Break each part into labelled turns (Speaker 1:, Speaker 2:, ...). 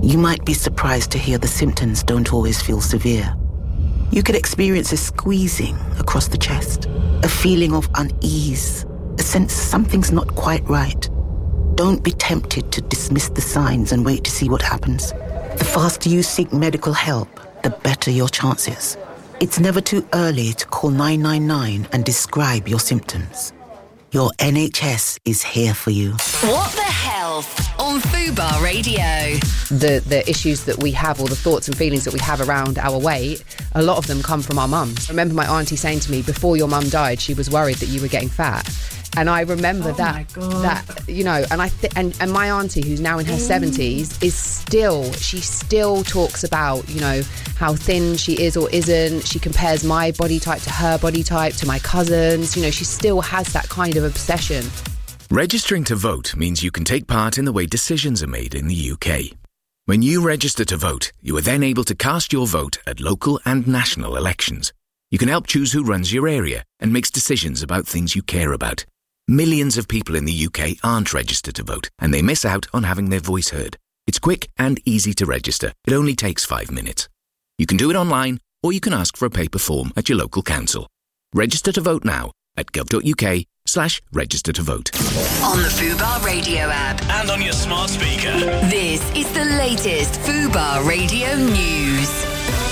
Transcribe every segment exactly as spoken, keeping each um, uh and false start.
Speaker 1: You might be surprised to hear the symptoms don't always feel severe. You could experience a squeezing across the chest, a feeling of unease, a sense something's not quite right. Don't be tempted to dismiss the signs and wait to see what happens. The faster you seek medical help, the better your chances. It's never too early to call nine nine nine and describe your symptoms. Your N H S is here for you.
Speaker 2: What the Health on Fubar Radio.
Speaker 3: The the issues that we have, or the thoughts and feelings that we have around our weight, a lot of them come from our mums. I remember my auntie saying to me, before your mum died, she was worried that you were getting fat. And I remember
Speaker 4: oh
Speaker 3: that, that you know, and I th- and, and my auntie, who's now in her seventies, is still, she still talks about, you know, how thin she is or isn't. She compares my body type to her body type, to my cousins. You know, she still has that kind of obsession.
Speaker 5: Registering to vote means you can take part in the way decisions are made in the U K. When you register to vote, you are then able to cast your vote at local and national elections. You can help choose who runs your area and makes decisions about things you care about. Millions of people in the U K aren't registered to vote, and they miss out on having their voice heard. It's quick and easy to register. It only takes five minutes. You can do it online, or you can ask for a paper form at your local council. Register to vote now at gov.uk slash register to vote.
Speaker 2: On the Fubar Radio app.
Speaker 6: And on your smart speaker.
Speaker 2: This is the latest Fubar Radio news.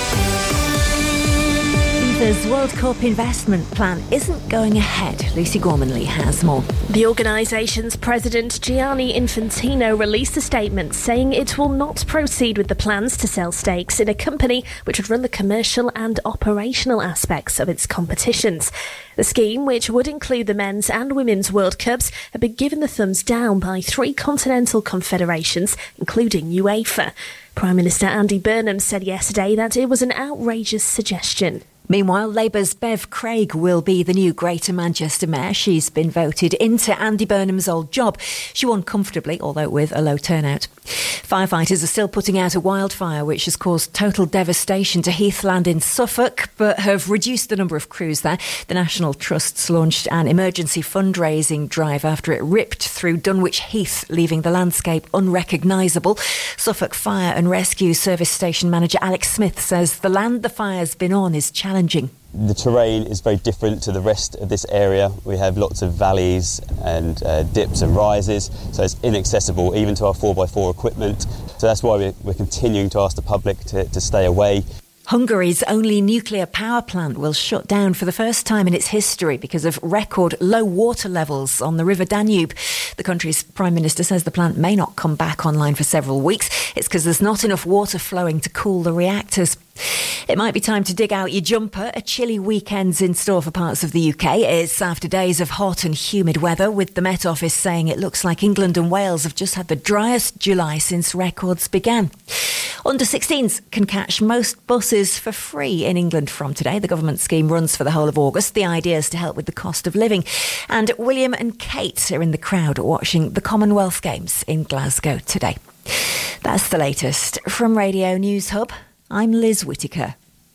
Speaker 7: FIFA's World Cup investment plan isn't going ahead. Lucy Gormanley has more.
Speaker 8: The organisation's president, Gianni Infantino, released a statement saying it will not proceed with the plans to sell stakes in a company which would run the commercial and operational aspects of its competitions. The scheme, which would include the men's and women's World Cups, had been given the thumbs down by three continental confederations, including UEFA. Prime Minister Andy Burnham said yesterday that it was an outrageous suggestion.
Speaker 7: Meanwhile, Labour's Bev Craig will be the new Greater Manchester Mayor. She's been voted into Andy Burnham's old job. She won comfortably, although with a low turnout. Firefighters are still putting out a wildfire which has caused total devastation to Heathland in Suffolk, but have reduced the number of crews there. The National Trust's launched an emergency fundraising drive after it ripped through Dunwich Heath, leaving the landscape unrecognisable. Suffolk Fire and Rescue Service Station Manager Alex Smith says the land the fire's been on is challenging.
Speaker 9: The terrain is very different to the rest of this area. We have lots of valleys and uh, dips and rises, so it's inaccessible even to our four by four equipment. So that's why we're, we're continuing to ask the public to, to stay away.
Speaker 7: Hungary's only nuclear power plant will shut down for the first time in its history because of record low water levels on the River Danube. The country's Prime Minister says the plant may not come back online for several weeks. It's because there's not enough water flowing to cool the reactors. It might be time to dig out your jumper. A chilly weekend's in store for parts of the U K. It's after days of hot and humid weather, with the Met Office saying it looks like England and Wales have just had the driest July since records began. Under sixteens can catch most buses for free in England from today. The government scheme runs for the whole of August. The idea is to help with the cost of living. And William and Kate are in the crowd watching the Commonwealth Games in Glasgow today. That's the latest from Radio News Hub. I'm Liz Whittaker.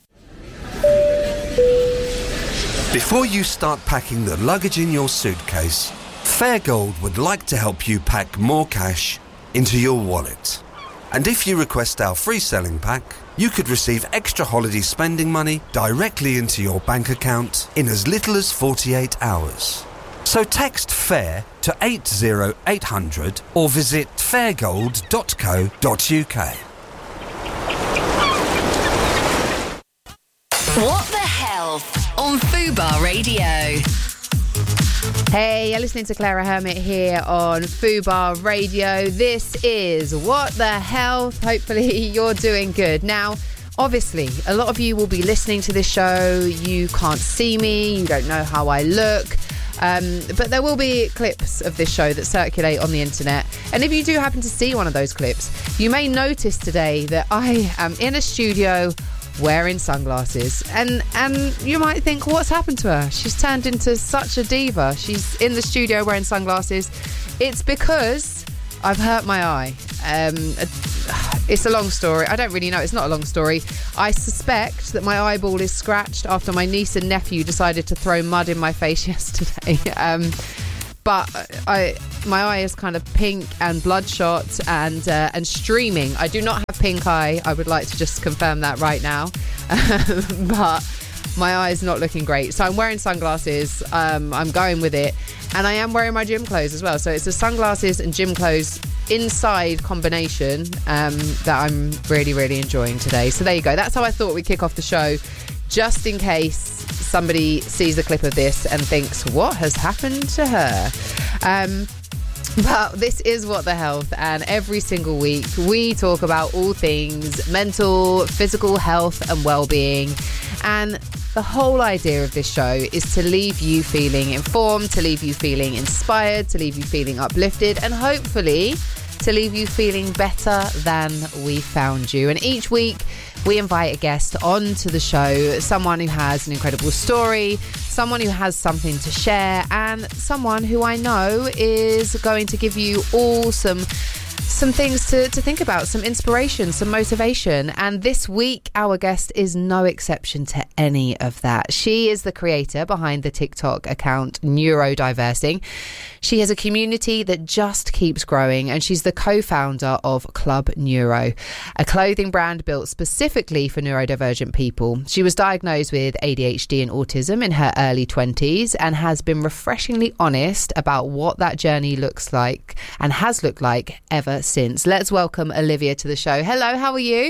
Speaker 10: Before you start packing the luggage in your suitcase, Fairgold would like to help you pack more cash into your wallet. And if you request our free selling pack, you could receive extra holiday spending money directly into your bank account in as little as forty-eight hours. So text FAIR to eight zero eight hundred or visit fairgold dot co dot uk.
Speaker 2: What the Health on Fubar Radio.
Speaker 3: Hey, you're listening to Clara Hermit here on Fubar Radio. This is What the Health. Hopefully you're doing good. Now, obviously, a lot of you will be listening to this show. You can't see me. You don't know how I look. Um, but there will be clips of this show that circulate on the internet. And if you do happen to see one of those clips, you may notice today that I am in a studio wearing sunglasses, and and you might think, what's happened to her? She's turned into such a diva. She's in the studio wearing sunglasses. It's because I've hurt my eye. Um, it's a long story. I don't really know. It's not a long story. I suspect that my eyeball is scratched after my niece and nephew decided to throw mud in my face yesterday. um, but I my eye is kind of pink and bloodshot and uh, and streaming. I do not have pink eye. I would like to just confirm that right now. But my eye is not looking great. So I'm wearing sunglasses. Um, I'm going with it. And I am wearing my gym clothes as well. So it's the sunglasses and gym clothes inside combination um, that I'm really, really enjoying today. So there you go. That's how I thought we'd kick off the show, just in case somebody sees a clip of this and thinks, what has happened to her? Um, but this is What the Health, and every single week we talk about all things mental, physical health and well-being. And the whole idea of this show is to leave you feeling informed, to leave you feeling inspired, to leave you feeling uplifted, and hopefully to leave you feeling better than we found you. And each week we invite a guest onto the show, someone who has an incredible story, someone who has something to share, and someone who I know is going to give you all some some things to, to think about, some inspiration, some motivation. And this week, our guest is no exception to any of that. She is the creator behind the TikTok account Neurodiversing. She has a community that just keeps growing, and she's the co-founder of Club Neuro, a clothing brand built specifically for neurodivergent people. She was diagnosed with A D H D and autism in her early twenties and has been refreshingly honest about what that journey looks like and has looked like ever since. Let's welcome Olivia to the show. Hello, how are you?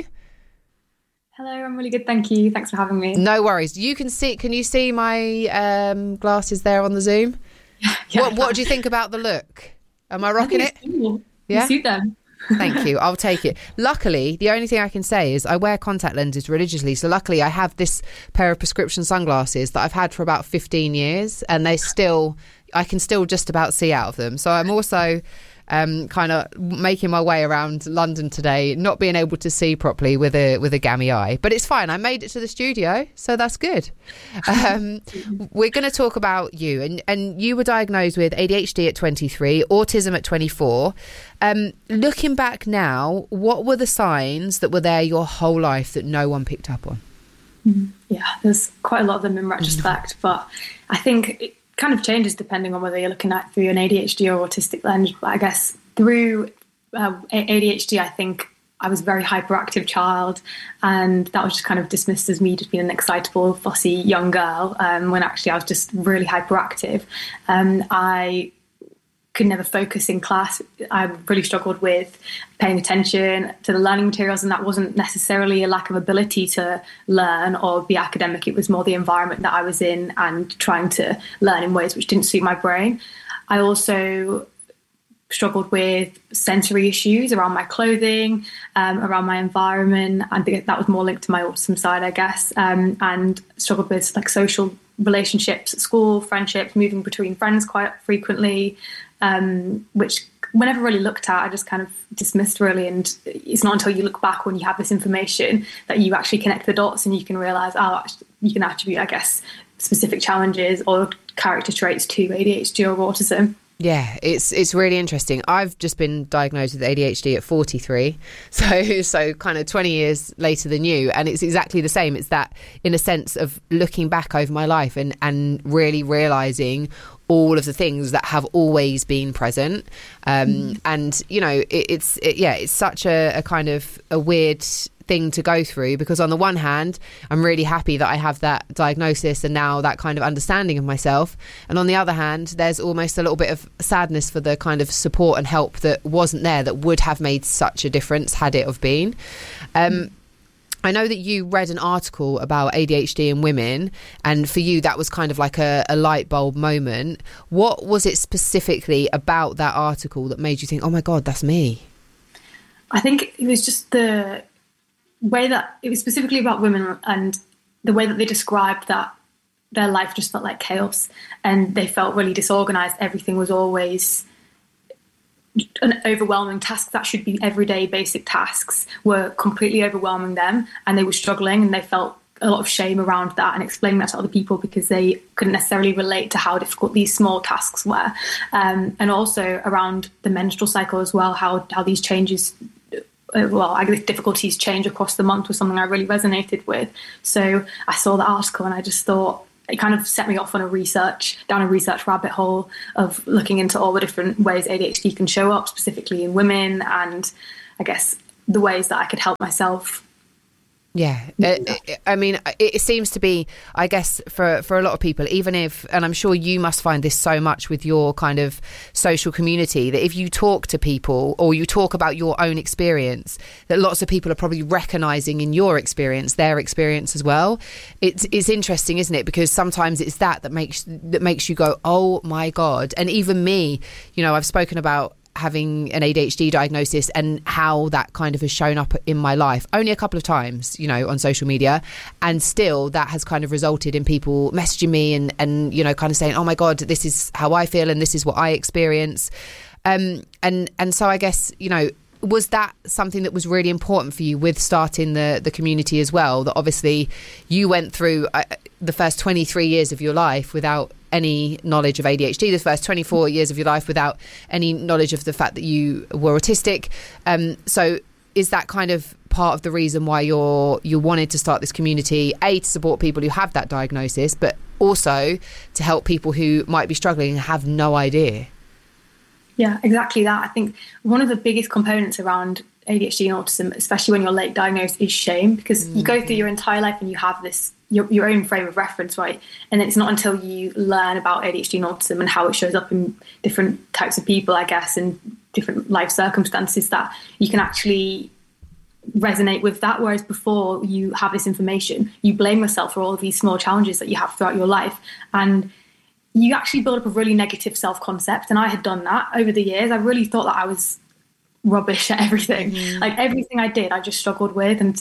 Speaker 4: Hello, I'm really good, thank you. Thanks for having me.
Speaker 3: No worries. You can see, can you see my um, glasses there on the Zoom?
Speaker 4: Yeah,
Speaker 3: what What do you think about the look? Am I rocking it?
Speaker 4: Cool.
Speaker 3: Yeah,
Speaker 4: you suit them.
Speaker 3: Thank you. I'll take it. Luckily, the only thing I can say is I wear contact lenses religiously. So luckily, I have this pair of prescription sunglasses that I've had for about fifteen years, and they still, I can still just about see out of them. So I'm also um, kind of making my way around London today, not being able to see properly with a with a gammy eye. But it's fine. I made it to the studio, so that's good. Um, we're going to talk about you. And, and you were diagnosed with A D H D at twenty-three, autism at twenty-four. Um, looking back now, what were the signs that were there your whole life that no one picked up on?
Speaker 4: Yeah, there's quite a lot of them in retrospect, but I think it kind of changes depending on whether you're looking at through an A D H D or autistic lens. But I guess through uh, A D H D, I think I was a very hyperactive child, and that was just kind of dismissed as me just being an excitable, fussy young girl, um, when actually I was just really hyperactive. Um, I could never focus in class. I really struggled with paying attention to the learning materials, and that wasn't necessarily a lack of ability to learn or be academic. It was more the environment that I was in and trying to learn in ways which didn't suit my brain. I also struggled with sensory issues around my clothing, um, around my environment, and that was more linked to my autism side, I guess, um, and struggled with like social relationships at school, friendships, moving between friends quite frequently, um, which were never really looked at. I just kind of dismissed really, and it's not until you look back when you have this information that you actually connect the dots and you can realise, oh, you can attribute, I guess, specific challenges or character traits to A D H D or autism.
Speaker 3: Yeah, it's it's really interesting. I've just been diagnosed with A D H D at forty-three, so so kind of twenty years later than you, and it's exactly the same. It's that, in a sense, of looking back over my life and, and really realising all of the things that have always been present. Um, mm. And, you know, it, it's, it, yeah, it's such a, a kind of a weird thing to go through, because on the one hand, I'm really happy that I have that diagnosis and now that kind of understanding of myself. And on the other hand, there's almost a little bit of sadness for the kind of support and help that wasn't there, that would have made such a difference had it have been. Um, mm. I know that you read an article about A D H D in women, and for you that was kind of like a, a light bulb moment. What was it specifically about that article that made you think, oh my God, that's me?
Speaker 4: I think it was just the way that it was specifically about women, and the way that they described that their life just felt like chaos, and they felt really disorganized. Everything was always an overwhelming task that should be everyday basic tasks were completely overwhelming them, and they were struggling, and they felt a lot of shame around that and explaining that to other people because they couldn't necessarily relate to how difficult these small tasks were. Um, and also around the menstrual cycle as well, how, how these changes, well, I guess difficulties change across the month was something I really resonated with. So I saw the article and I just thought, it kind of set me off on a research, down a research rabbit hole of looking into all the different ways A D H D can show up, specifically in women, and I guess the ways that I could help myself.
Speaker 3: Yeah, uh, I mean, it seems to be, I guess, for, for a lot of people, even if, and I'm sure you must find this so much with your kind of social community, that if you talk to people or you talk about your own experience, that lots of people are probably recognising in your experience, their experience as well. It's it's interesting, isn't it? Because sometimes it's that that makes that makes you go, oh my God. And even me, you know, I've spoken about having an A D H D diagnosis and how that kind of has shown up in my life only a couple of times, you know, on social media, and still that has kind of resulted in people messaging me and and you know, kind of saying, oh my God, this is how I feel and this is what I experience, um and and so I guess, you know, was that something that was really important for you with starting the the community as well, that obviously you went through uh, the first twenty-three years of your life without any knowledge of A D H D, the first twenty-four years of your life without any knowledge of the fact that you were autistic. Um, so is that kind of part of the reason why you're you wanted to start this community, A, to support people who have that diagnosis, but also to help people who might be struggling and have no idea?
Speaker 4: Yeah, exactly that. I think one of the biggest components around A D H D and autism, especially when you're late diagnosed, is shame, because mm-hmm. you go through your entire life and you have this your, your own frame of reference, right? And then it's not until you learn about A D H D and autism and how it shows up in different types of people, I guess, and different life circumstances, that you can actually resonate with that. Whereas before you have this information, you blame yourself for all of these small challenges that you have throughout your life, and you actually build up a really negative self-concept. And I had done that over the years. I really thought that I was rubbish at everything. Mm-hmm. Like everything I did, I just struggled with. And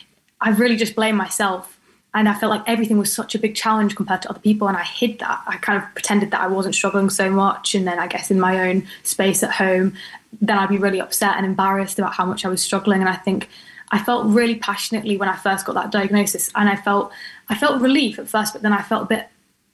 Speaker 4: I really just blamed myself. And I felt like everything was such a big challenge compared to other people. And I hid that. I kind of pretended that I wasn't struggling so much. And then I guess in my own space at home, then I'd be really upset and embarrassed about how much I was struggling. And I think I felt really passionately when I first got that diagnosis. And I felt, I felt relief at first, but then I felt a bit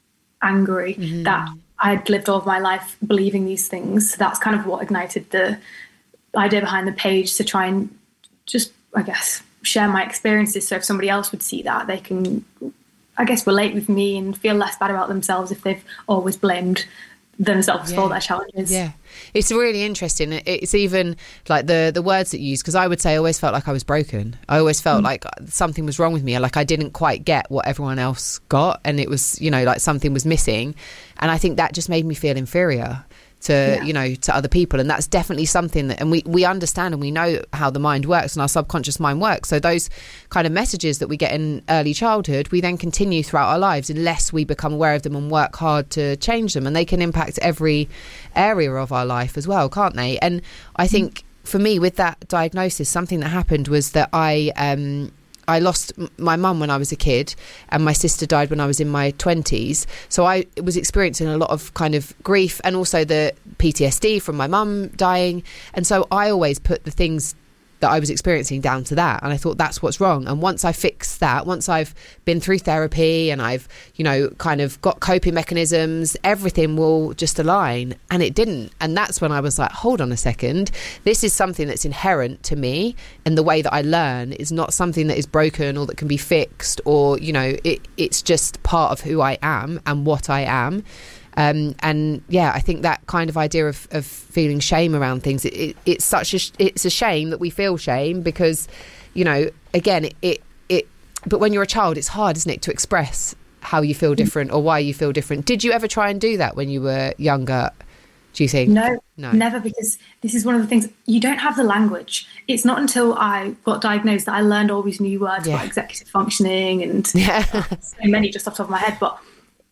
Speaker 4: angry mm-hmm. that I'd lived all of my life believing these things. So that's kind of what ignited the idea behind the page, to try and just, I guess, share my experiences. So if somebody else would see that, they can, I guess, relate with me and feel less bad about themselves if they've always blamed themselves yeah. for their challenges.
Speaker 3: Yeah, it's really interesting. It's even like the the words that you use, because I would say I always felt like I was broken. I always felt mm. like something was wrong with me, like I didn't quite get what everyone else got, and it was, you know, like something was missing. And I think that just made me feel inferior to yeah. you know, to other people. And that's definitely something that, and we we understand and we know how the mind works and our subconscious mind works. So those kind of messages that we get in early childhood, we then continue throughout our lives unless we become aware of them and work hard to change them. And they can impact every area of our life as well, can't they? And I think for me, with that diagnosis, something that happened was that I um I lost my mum when I was a kid, and my sister died when I was in my twenties. So I was experiencing a lot of kind of grief, and also the P T S D from my mum dying. And so I always put the things that I was experiencing down to that. And I thought that's what's wrong. And once I fix that, once I've been through therapy and I've, you know, kind of got coping mechanisms, everything will just align. And it didn't. And that's when I was like, hold on a second. This is something that's inherent to me. And the way that I learn is not something that is broken or that can be fixed, or, you know, it, it's just part of who I am and what I am. Um, and yeah, I think that kind of idea of, of feeling shame around things, it, it, it's such a, it's a shame that we feel shame, because, you know, again, it, it, it, but when you're a child, it's hard, isn't it, to express how you feel different or why you feel different. Did you ever try and do that when you were younger, do you think?
Speaker 4: No, no, never, because this is one of the things, you don't have the language. It's not until I got diagnosed that I learned all these new words yeah. about executive functioning and yeah. so many just off the top of my head, but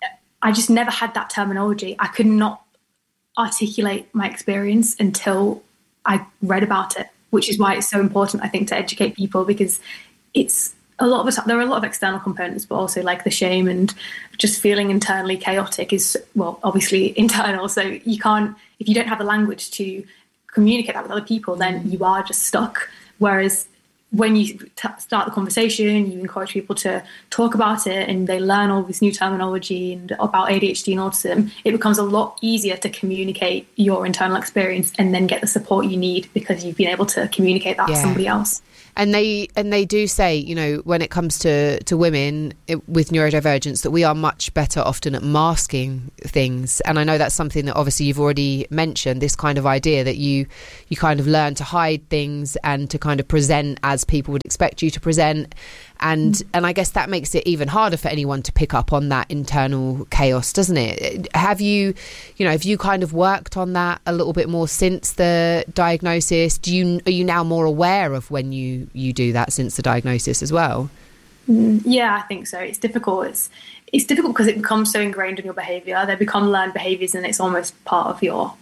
Speaker 4: I just never had that terminology. I could not articulate my experience until I read about it, which is why it's so important, I think, to educate people, because it's a lot of the time, there are a lot of external components, but also like the shame and just feeling internally chaotic is, well, obviously internal. So you can't, if you don't have the language to communicate that with other people, then you are just stuck. Whereas when you t- start the conversation, you encourage people to talk about it and they learn all this new terminology and about A D H D and autism, it becomes a lot easier to communicate your internal experience and then get the support you need because you've been able to communicate that yeah. to somebody else.
Speaker 3: And they and they do say, you know, when it comes to, to women it, with neurodivergence, that we are much better often at masking things. And I know that's something that obviously you've already mentioned, this kind of idea that you you kind of learn to hide things and to kind of present as people would expect you to present. And mm. and I guess that makes it even harder for anyone to pick up on that internal chaos, doesn't it? Have you, you know, have you kind of worked on that a little bit more since the diagnosis? Do you are you now more aware of when you you do that since the diagnosis as well?
Speaker 4: Yeah, I think so. It's difficult. It's it's difficult because it becomes so ingrained in your behaviour. They become learned behaviours, and it's almost part of your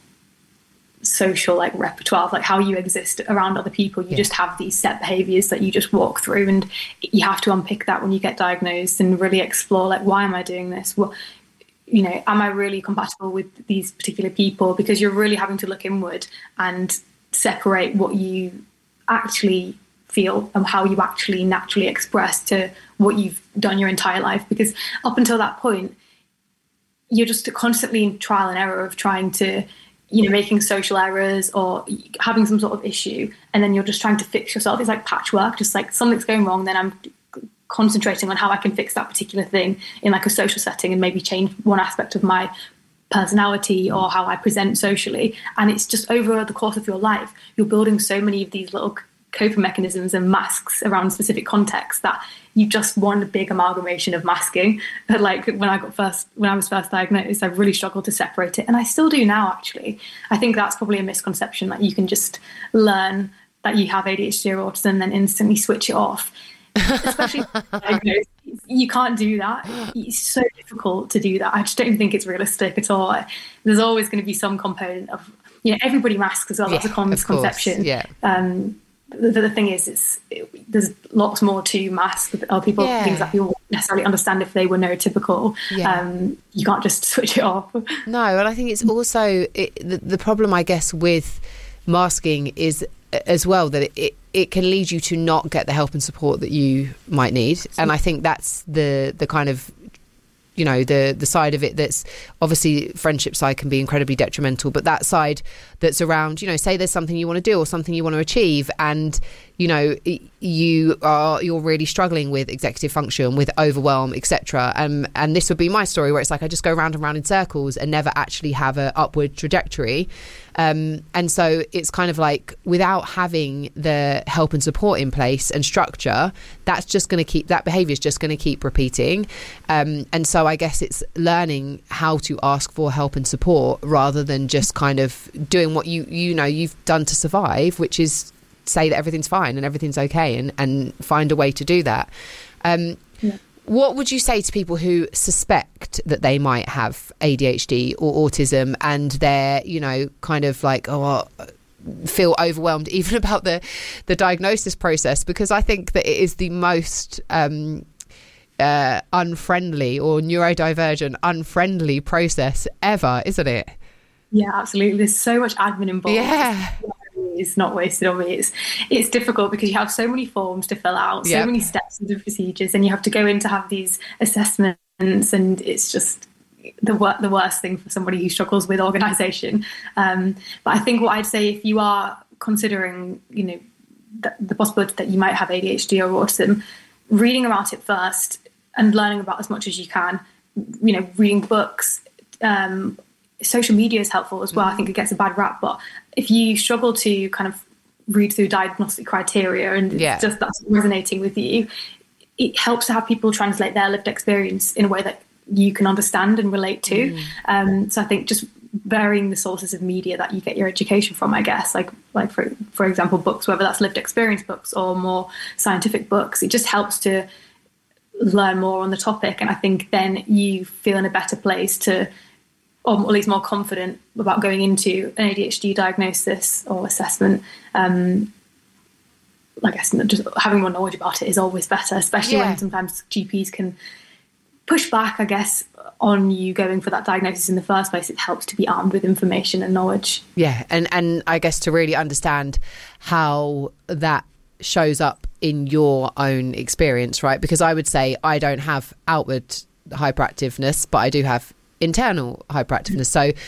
Speaker 4: social like repertoire of like how you exist around other people. You yeah. just have these set behaviours that you just walk through, and you have to unpick that when you get diagnosed and really explore like, why am I doing this? Well, you know, am I really compatible with these particular people? Because you're really having to look inward and separate what you actually feel and how you actually naturally express to what you've done your entire life. Because up until that point, you're just constantly in trial and error of trying to, you know, making social errors or having some sort of issue, and then you're just trying to fix yourself. It's like patchwork, just like something's going wrong, then I'm concentrating on how I can fix that particular thing in like a social setting and maybe change one aspect of my personality or how I present socially. And it's just over the course of your life, you're building so many of these little coping mechanisms and masks around specific contexts that you just want a big amalgamation of masking. But like when I got first, when I was first diagnosed, I really struggled to separate it, and I still do now. Actually, I think that's probably a misconception that you can just learn that you have A D H D or autism and then instantly switch it off. Especially diagnosed, you can't do that. It's so difficult to do that. I just don't think it's realistic at all. There's always going to be some component of, you know, everybody masks as well. That's yeah, a common misconception.
Speaker 3: Yeah.
Speaker 4: Um, The, the thing is, it's it, there's lots more to mask or people yeah. things that people won't necessarily understand if they were neurotypical. Yeah. Um, you can't just switch it off.
Speaker 3: No, and I think it's also it, the, the problem, I guess, with masking is as well that it, it it can lead you to not get the help and support that you might need. And I think that's the the kind of, you know, the the side of it that's obviously friendship side can be incredibly detrimental, but that side that's around, you know, say there's something you want to do or something you want to achieve, and you know you are you're really struggling with executive function, with overwhelm, etc. Um, and this would be my story, where it's like I just go round and round in circles and never actually have an upward trajectory. Um, and so it's kind of like, without having the help and support in place and structure, that's just going to keep, that behaviour is just going to keep repeating. Um, and so I guess it's learning how to ask for help and support rather than just kind of doing what you, you know, you've done to survive, which is say that everything's fine and everything's okay, and, and find a way to do that. Um, yeah. What would you say to people who suspect that they might have A D H D or autism, and they're, you know, kind of like, oh, feel overwhelmed even about the, the diagnosis process? Because I think that it is the most um, uh, unfriendly or neurodivergent unfriendly process ever, isn't it?
Speaker 4: Yeah, absolutely. There's so much admin involved.
Speaker 3: Yeah.
Speaker 4: It's not wasted on me. It's it's difficult because you have so many forms to fill out, so yep. many steps and procedures, and you have to go in to have these assessments, and it's just the wor- the worst thing for somebody who struggles with organisation. Um, but I think what I'd say, if you are considering, you know, the, the possibility that you might have A D H D or autism, reading about it first and learning about as much as you can. You know, reading books. Um, social media is helpful as well. I think it gets a bad rap, but if you struggle to kind of read through diagnostic criteria and yeah. it's just that's resonating with you, it helps to have people translate their lived experience in a way that you can understand and relate to. Mm. Um, so I think just varying the sources of media that you get your education from, I guess, like like for for example, books, whether that's lived experience books or more scientific books, it just helps to learn more on the topic. And I think then you feel in a better place to, or at least more confident about going into an A D H D diagnosis or assessment. Um, I guess just having more knowledge about it is always better, especially yeah. when sometimes G Ps can push back, I guess, on you going for that diagnosis in the first place. It helps to be armed with information and knowledge.
Speaker 3: Yeah, and, and I guess to really understand how that shows up in your own experience, right? Because I would say I don't have outward hyperactiveness, but I do have internal hyperactiveness. So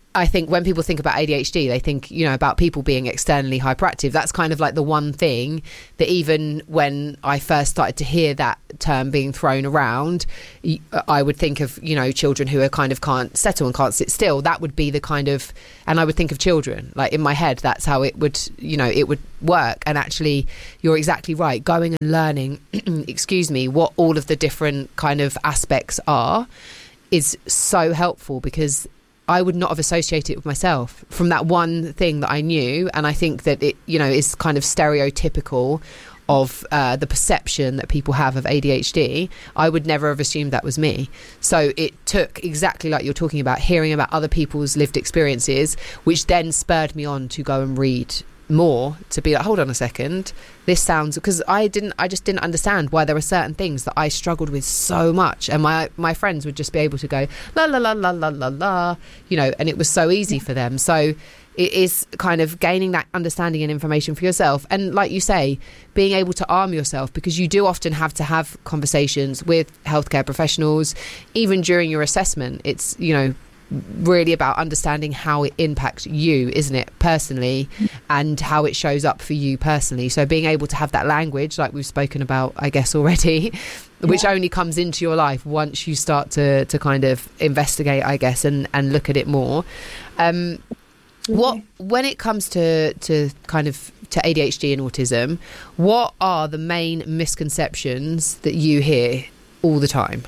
Speaker 3: I think when people think about A D H D, they think, you know, about people being externally hyperactive. That's kind of like the one thing that even when I first started to hear that term being thrown around, I would think of, you know, children who are kind of can't settle and can't sit still. That would be the kind of, and I would think of children, like in my head, that's how it would, you know, it would work. And actually, you're exactly right. Going and learning, excuse me, what all of the different kind of aspects are is so helpful, because I would not have associated it with myself from that one thing that I knew. And I think that it, you know, is kind of stereotypical of uh, the perception that people have of A D H D. I would never have assumed that was me. So it took, exactly like you're talking about, hearing about other people's lived experiences, which then spurred me on to go and read more, to be like, hold on a second, this sounds, because I didn't I just didn't understand why there were certain things that I struggled with so much, and my my friends would just be able to go la la la la la la la, you know, and it was so easy for them. So it is kind of gaining that understanding and information for yourself, and like you say, being able to arm yourself, because you do often have to have conversations with healthcare professionals even during your assessment. It's, you know, really about understanding how it impacts you, isn't it, personally, and how it shows up for you personally. So being able to have that language, like we've spoken about, I guess, already, which yeah. only comes into your life once you start to to kind of investigate, I guess, and and look at it more. Um mm-hmm. What, when it comes to to kind of to A D H D and autism, what are the main misconceptions that you hear all the time?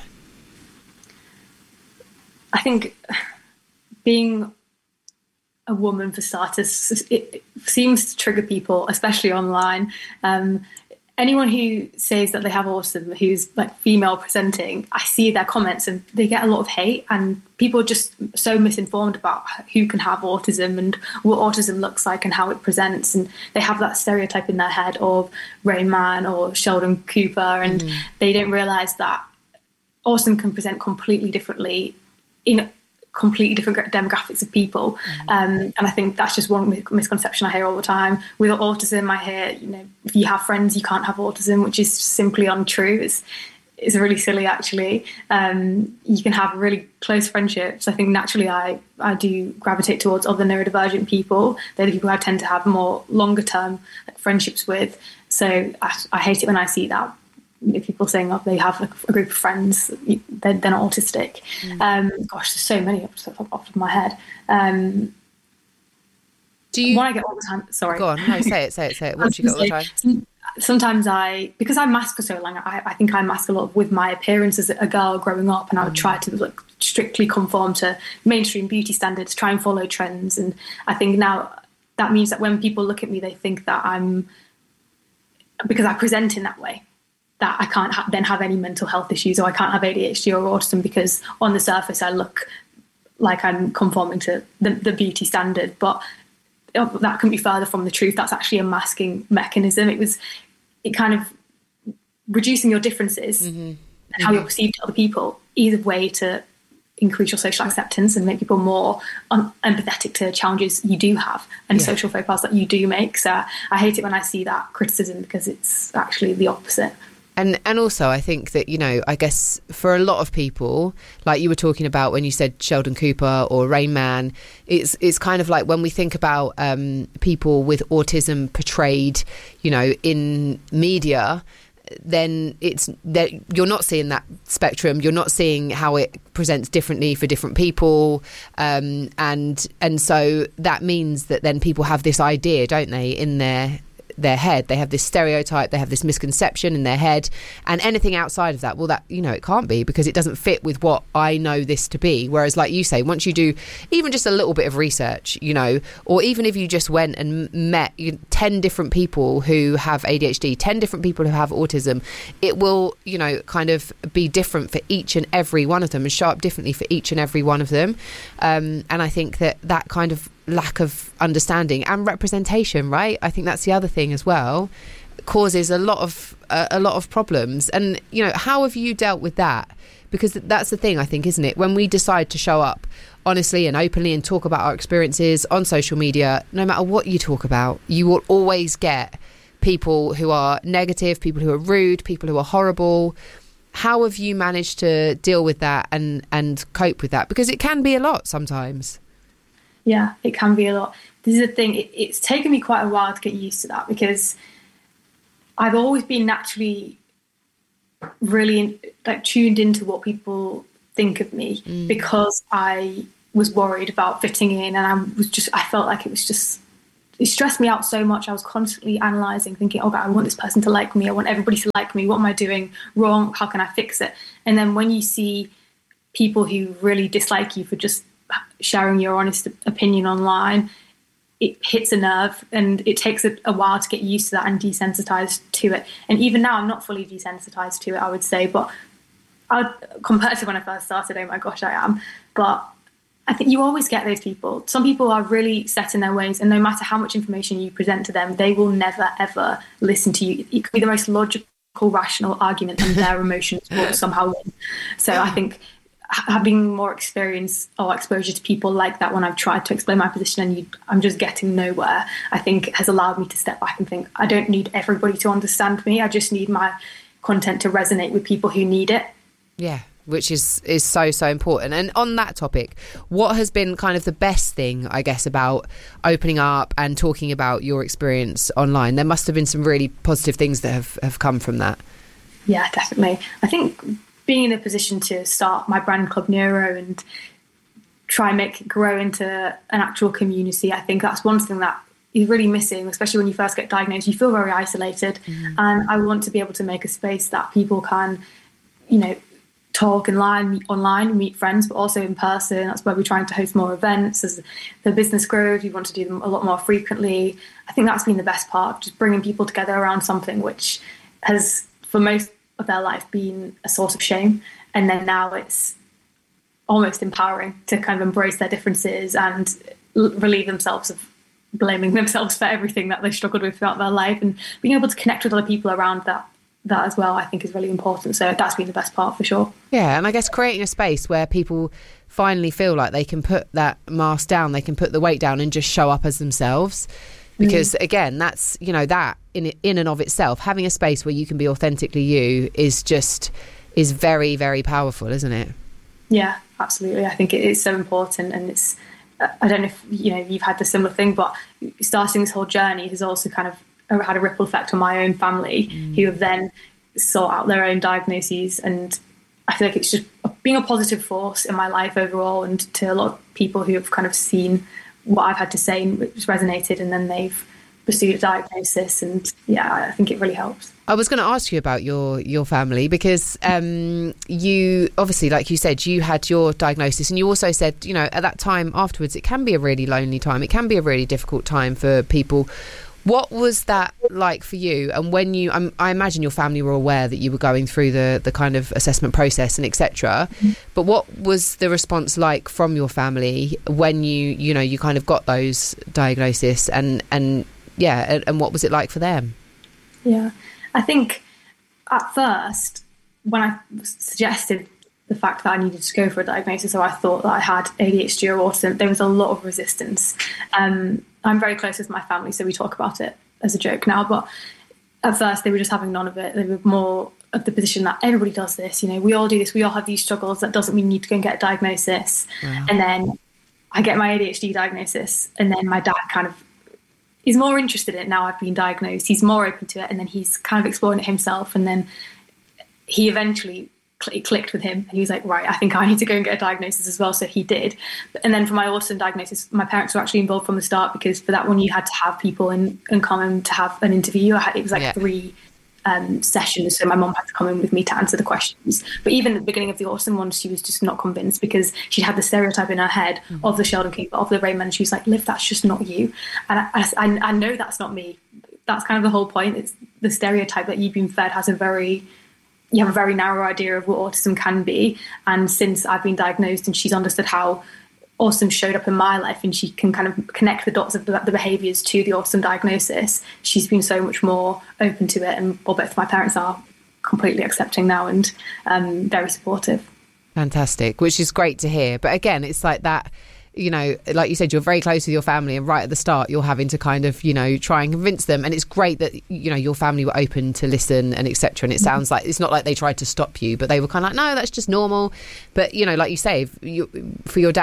Speaker 4: I think being a woman, for starters, it seems to trigger people, especially online. Um, anyone who says that they have autism, who's like female presenting, I see their comments and they get a lot of hate, and people are just so misinformed about who can have autism and what autism looks like and how it presents. And they have that stereotype in their head of Rain Man or Sheldon Cooper, and mm. they don't realise that autism can present completely differently in completely different demographics of people. Mm-hmm. Um, and I think that's just one misconception I hear all the time. With autism, I hear, you know, if you have friends, you can't have autism, which is simply untrue. It's, it's really silly, actually. Um, you can have really close friendships. I think naturally I, I do gravitate towards other neurodivergent people. They're the people I tend to have more longer term like, friendships with. So I, I hate it when I see that. People saying oh, they have a group of friends, they're, they're not autistic. Mm. Um, gosh, there's so many off the top of my head. Um,
Speaker 3: do you?
Speaker 4: One I get all the time. Sorry,
Speaker 3: go on. No, say it, say it, say it. What do you get all the time?
Speaker 4: Sometimes I, because I mask for so long, I, I think I mask a lot with my appearance as a girl growing up, and I would mm. try to like strictly conform to mainstream beauty standards, try and follow trends. And I think now that means that when people look at me, they think that I'm, because I present in that way, that I can't ha- then have any mental health issues, or I can't have A D H D or autism because on the surface I look like I'm conforming to the, the beauty standard. But that can be further from the truth. That's actually a masking mechanism. It was, it kind of reducing your differences mm-hmm. and how mm-hmm. you're perceived to other people is a way to increase your social acceptance and make people more un- empathetic to challenges you do have and yeah. social faux pas that you do make. So I hate it when I see that criticism, because it's actually the opposite.
Speaker 3: And and also I think that, you know, I guess for a lot of people, like you were talking about when you said Sheldon Cooper or Rain Man, it's it's kind of like when we think about um, people with autism portrayed, you know, in media, then it's that you're not seeing that spectrum. You're not seeing how it presents differently for different people. Um, and and so that means that then people have this idea, don't they, in their their head. They have this stereotype, they have this misconception in their head, and anything outside of that, well, that, you know, it can't be, because it doesn't fit with what I know this to be. Whereas, like you say, once you do even just a little bit of research, you know, or even if you just went and met ten different people who have A D H D, ten different people who have autism, it will, you know, kind of be different for each and every one of them and show up differently for each and every one of them. Um, and I think that that kind of lack of understanding and representation, right? I think that's the other thing as well, causes a lot of uh, a lot of problems. And, you know, how have you dealt with that? Because that's the thing, I think, isn't it? When we decide to show up honestly and openly and talk about our experiences on social media, no matter what you talk about, you will always get people who are negative, people who are rude, people who are horrible. How have you managed to deal with that and, and cope with that? Because it can be a lot sometimes.
Speaker 4: Yeah, it can be a lot. This is the thing, it, it's taken me quite a while to get used to that, because I've always been naturally really like tuned into what people think of me, mm. because I was worried about fitting in, and I was just, I felt like it was just, it stressed me out so much. I was constantly analysing, thinking, oh God, I want this person to like me, I want everybody to like me, what am I doing wrong, how can I fix it? And then when you see people who really dislike you for just sharing your honest opinion online, it hits a nerve, and it takes a, a while to get used to that and desensitized to it. And even now, I'm not fully desensitized to it, I would say, but I would, compared to when I first started, oh my gosh, I am. But I think you always get those people. Some people are really set in their ways, and no matter how much information you present to them, they will never, ever listen to you. It could be the most logical, rational argument, and their emotions will somehow win. So I think having more experience or exposure to people like that when I've tried to explain my position and you, I'm just getting nowhere, I think has allowed me to step back and think, I don't need everybody to understand me. I just need my content to resonate with people who need it.
Speaker 3: Yeah, which is, is so, so important. And on that topic, what has been kind of the best thing, I guess, about opening up and talking about your experience online? There must have been some really positive things that have, have come from that.
Speaker 4: Yeah, definitely. I think being in a position to start my brand Club Neuro and try and make it grow into an actual community, I think that's one thing that is really missing, especially when you first get diagnosed. You feel very isolated, mm-hmm. and I want to be able to make a space that people can, you know, talk online, meet online, meet friends, but also in person. That's why we're trying to host more events. As the business grows, we want to do them a lot more frequently. I think that's been the best part, just bringing people together around something which has, for most of their life, been a source of shame, and then now it's almost empowering to kind of embrace their differences and l- relieve themselves of blaming themselves for everything that they struggled with throughout their life, and being able to connect with other people around that that as well, I think is really important. So that's been the best part for sure.
Speaker 3: Yeah, and I guess creating a space where people finally feel like they can put that mask down, they can put the weight down and just show up as themselves. Because again, that's, you know, that in in and of itself, having a space where you can be authentically you is just, is very, very powerful, isn't it?
Speaker 4: Yeah, absolutely. I think it is so important. And it's, I don't know if, you know, you've had the similar thing, but starting this whole journey has also kind of had a ripple effect on my own family, mm. who have then sought out their own diagnoses. And I feel like it's just being a positive force in my life overall, and to a lot of people who have kind of seen what I've had to say and which resonated, and then they've pursued a diagnosis. And yeah, I think it really helps.
Speaker 3: I was going to ask you about your your family, because um, you obviously, like you said, you had your diagnosis, and you also said, you know, at that time afterwards, it can be a really lonely time. It can be a really difficult time for people. What was that like for you? And when you, um, I imagine your family were aware that you were going through the the kind of assessment process and et cetera. Mm-hmm. But what was the response like from your family when you, you know, you kind of got those diagnoses, and and yeah, and, and what was it like for them?
Speaker 4: Yeah, I think at first when I suggested the fact that I needed to go for a diagnosis, or I thought that I had A D H D or autism, there was a lot of resistance. Um, I'm very close with my family, so we talk about it as a joke now, but at first they were just having none of it. They were more of the position that everybody does this, you know, we all do this, we all have these struggles, that doesn't mean you need to go and get a diagnosis. Wow. And then I get my A D H D diagnosis, and then my dad kind of is more interested in it now I've been diagnosed. He's more open to it, and then he's kind of exploring it himself, and then he eventually it clicked with him, and he was like, right, I think I need to go and get a diagnosis as well. So he did. And then for my autism diagnosis, my parents were actually involved from the start, because for that one you had to have people in, in common to have an interview. I had, it was like yeah. three um, sessions, so my mum had to come in with me to answer the questions. But even at the beginning of the autism one, she was just not convinced, because she had the stereotype in her head mm-hmm. of the Sheldon Cooper, of the Rain Man, and she was like, Liv, that's just not you. And I, I, I know that's not me. That's kind of the whole point. It's the stereotype that you've been fed has a very you have a very narrow idea of what autism can be. And since I've been diagnosed and she's understood how autism showed up in my life, and she can kind of connect the dots of the, the behaviours to the autism diagnosis, she's been so much more open to it. And well, both my parents are completely accepting now, and um, very supportive.
Speaker 3: Fantastic, which is great to hear. But again, it's like that, you know, like you said, you're very close with your family, and right at the start you're having to kind of, you know, try and convince them. And it's great that, you know, your family were open to listen and et cetera. And it sounds like it's not like they tried to stop you, but they were kind of like, no, that's just normal. But, you know, like you say, if you, for your dad,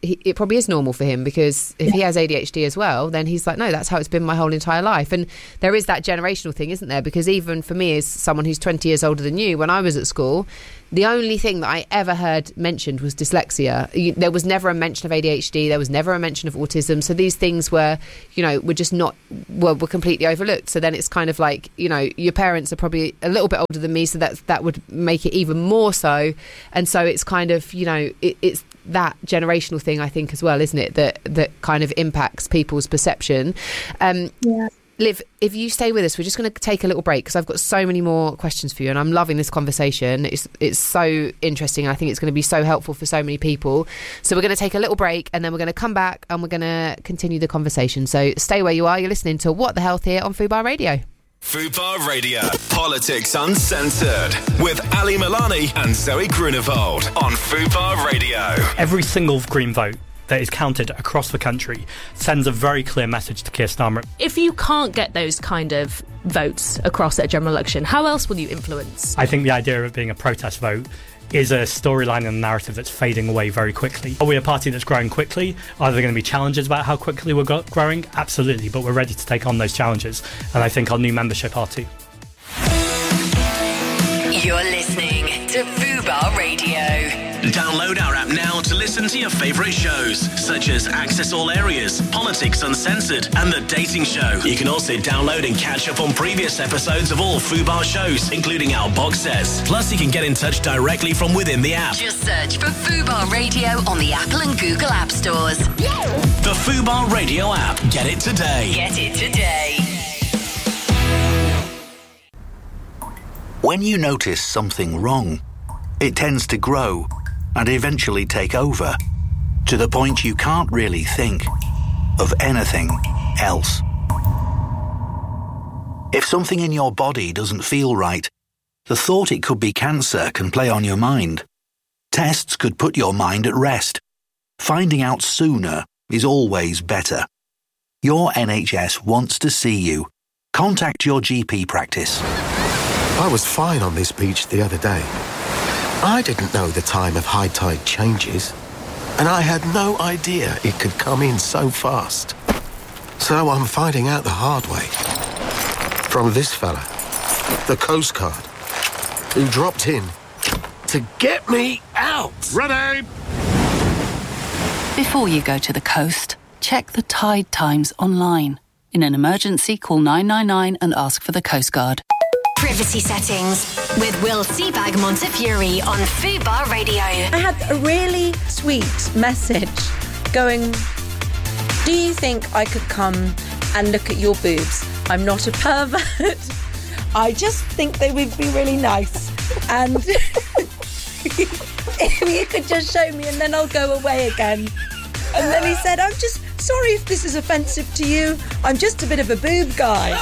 Speaker 3: he, it probably is normal for him, because if yeah. he has A D H D as well, then he's like, no, that's how it's been my whole entire life. And there is that generational thing, isn't there? Because even for me, as someone who's twenty years older than you, when I was at school, the only thing that I ever heard mentioned was dyslexia. You, there was never a mention of A D H D. There was never a mention of autism. So these things were, you know, were just not, were, were completely overlooked. So then it's kind of like, you know, your parents are probably a little bit older than me, so that that would make it even more so. And so it's kind of, you know, it, it's that generational thing, I think, as well, isn't it? That that kind of impacts people's perception. Um, yeah. Liv, if you stay with us, we're just going to take a little break, because I've got so many more questions for you, and I'm loving this conversation. It's it's so interesting. I think it's going to be so helpful for so many people. So we're going to take a little break, and then we're going to come back and we're going to continue the conversation. So stay where you are. You're listening to What the Health here on Fubar Radio.
Speaker 6: Fubar Radio, Politics Uncensored, with Ali Milani and Zoe Grunewald on Fubar Radio.
Speaker 11: Every single Green vote that is counted across the country sends a very clear message to Keir Starmer.
Speaker 8: If you can't get those kind of votes across at a general election, how else will you influence?
Speaker 11: I think the idea of it being a protest vote is a storyline and a narrative that's fading away very quickly. Are we a party that's growing quickly? Are there going to be challenges about how quickly we're go- growing? Absolutely, but we're ready to take on those challenges, and I think our new membership are too.
Speaker 2: You're listening to Fubar Radio.
Speaker 12: Download our app now to listen to your favourite shows, such as Access All Areas, Politics Uncensored, and The Dating Show. You can also download and catch up on previous episodes of all Fubar shows, including our box sets. Plus, you can get in touch directly from within the app.
Speaker 2: Just search for Fubar Radio on the Apple and Google App Stores.
Speaker 12: The Fubar Radio app. Get it today.
Speaker 2: Get it today.
Speaker 13: When you notice something wrong, it tends to grow and eventually take over, to the point you can't really think of anything else. If something in your body doesn't feel right, the thought it could be cancer can play on your mind. Tests could put your mind at rest. Finding out sooner is always better. Your N H S wants to see you. Contact your G P practice.
Speaker 14: I was fine on this beach the other day. I didn't know the time of high tide changes, and I had no idea it could come in so fast. So I'm finding out the hard way. From this fella, the Coast Guard, who dropped in to get me out.
Speaker 15: Ready!
Speaker 16: Before you go to the coast, check the tide times online. In an emergency, call nine nine nine and ask for the Coast Guard.
Speaker 2: Privacy settings with Will Seabag Montefiore on Fubar Radio.
Speaker 17: I had a really sweet message going, do you think I could come and look at your boobs? I'm not a pervert. I just think they would be really nice. And if you could just show me, and then I'll go away again. And then he said, I'm just sorry if this is offensive to you. I'm just a bit of a boob guy.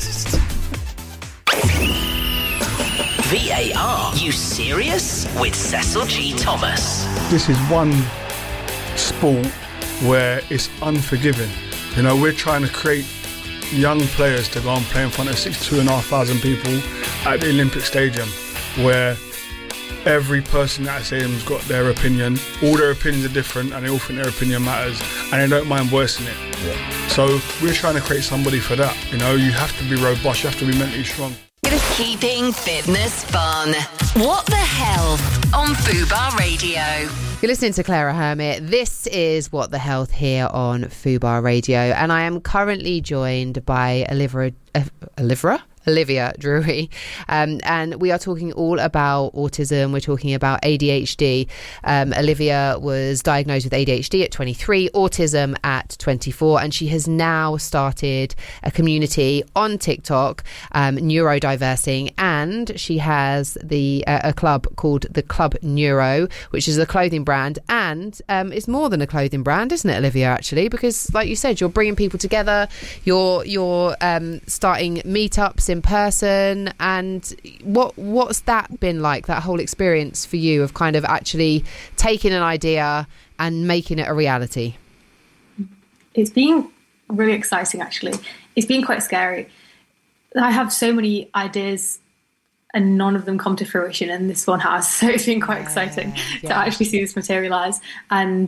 Speaker 12: V A R, you serious? With Cecil G. Thomas.
Speaker 15: This is one sport where it's unforgiving. You know, we're trying to create young players to go and play in front of sixty-two and a half thousand people at the Olympic Stadium, where every person at that stadium's got their opinion. All their opinions are different, and they all think their opinion matters, and they don't mind voicing it. Yeah. So we're trying to create somebody for that. You know, you have to be robust, you have to be mentally strong.
Speaker 2: Keeping fitness fun. What the Health on Fubar Radio.
Speaker 3: You're listening to Clara Hermit. This is What the Health here on Fubar Radio, and I am currently joined by Olivia. Uh, Olivia? Olivia Drury, um, and we are talking all about autism. We're talking about A D H D. Um, Olivia was diagnosed with A D H D at twenty-three, autism at twenty-four, and she has now started a community on TikTok, um, neurodiversing, and she has the uh, a club called the Club Neuro, which is a clothing brand, and um, it's more than a clothing brand, isn't it, Olivia? Actually, because like you said, you're bringing people together. You're you're um, starting meetups in person, and what what's that been like, that whole experience for you of kind of actually taking an idea and making it a reality?
Speaker 4: It's been really exciting, actually. It's been quite scary. I have so many ideas and none of them come to fruition, and this one has, so it's been quite exciting yeah. to actually see this materialize. And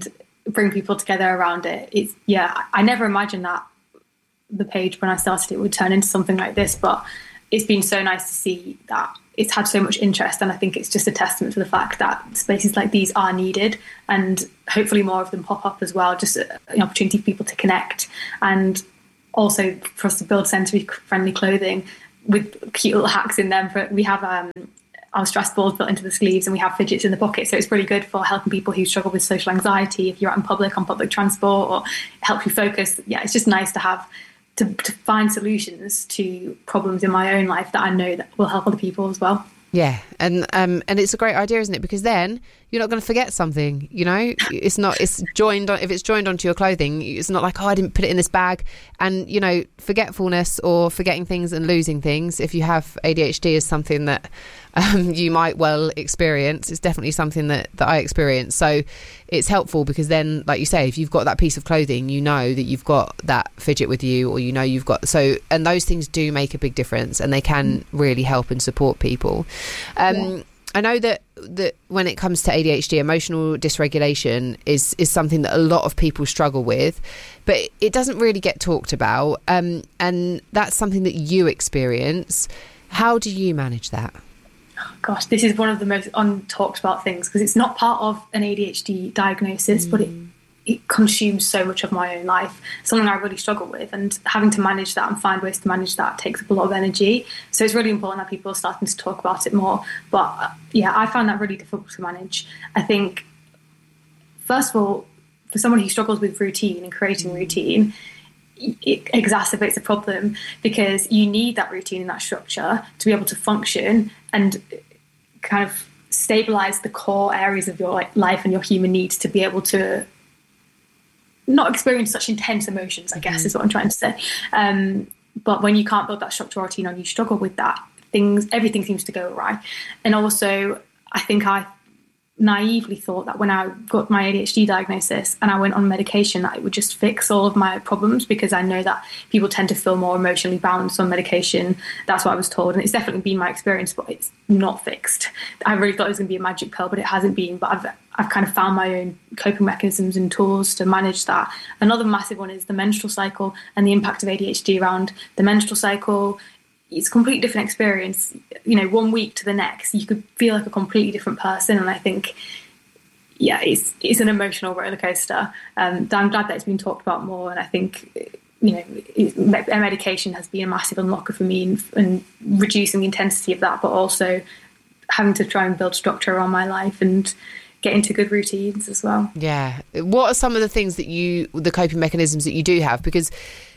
Speaker 4: bring people together around it. It's yeah, I never imagined that the page when I started it would turn into something like this, but it's been so nice to see that it's had so much interest, and I think it's just a testament to the fact that spaces like these are needed, and hopefully more of them pop up as well, just an opportunity for people to connect, and also for us to build sensory friendly clothing with cute little hacks in them. For, we have um, our stress balls built into the sleeves, and we have fidgets in the pocket, so it's really good for helping people who struggle with social anxiety if you're out in public on public transport, or help you focus. Yeah, it's just nice to have To, to find solutions to problems in my own life that I know that will help other people as well.
Speaker 3: Yeah, and um, and it's a great idea, isn't it? Because then you're not going to forget something. You know, it's not. It's joined on. If it's joined onto your clothing, it's not like, oh, I didn't put it in this bag. And you know, forgetfulness or forgetting things and losing things, if you have A D H D, is something that um, you might well experience. It's definitely something that that I experience. So it's helpful because then, like you say, if you've got that piece of clothing, you know that you've got that fidget with you, or you know you've got so. And those things do make a big difference, and they can really help and support people. Um, yeah. I know that that when it comes to A D H D, emotional dysregulation is is something that a lot of people struggle with, but it doesn't really get talked about. Um, and that's something that you experience. How do you manage that?
Speaker 4: Oh, gosh, this is one of the most untalked about things, because it's not part of an A D H D diagnosis, mm. but it it consumes so much of my own life, something I really struggle with, and having to manage that and find ways to manage that takes up a lot of energy. So it's really important that people are starting to talk about it more. But uh, yeah, I find that really difficult to manage. I think, first of all, for someone who struggles with routine and creating routine, it exacerbates the problem, because you need that routine and that structure to be able to function and kind of stabilize the core areas of your life and your human needs to be able to not experience such intense emotions, I guess, mm. is what I'm trying to say. Um, but when you can't build that structure or routine, and you struggle with that, things, everything seems to go awry. And also, I think I naively thought that when I got my A D H D diagnosis and I went on medication, that it would just fix all of my problems, because I know that people tend to feel more emotionally balanced on medication. That's what I was told, and it's definitely been my experience, but it's not fixed. I really thought it was going to be a magic pill, but it hasn't been. But I've I've kind of found my own coping mechanisms and tools to manage that. Another massive one is the menstrual cycle and the impact of A D H D around the menstrual cycle. It's a completely different experience. You know, one week to the next, you could feel like a completely different person. And I think, yeah, it's it's an emotional roller coaster. Um, I'm glad that it's been talked about more. And I think, you know, it, medication has been a massive unlocker for me, and, and reducing the intensity of that, but also having to try and build structure around my life and get into good routines as well.
Speaker 3: Yeah. What are some of the things that you, the coping mechanisms that you do have? Because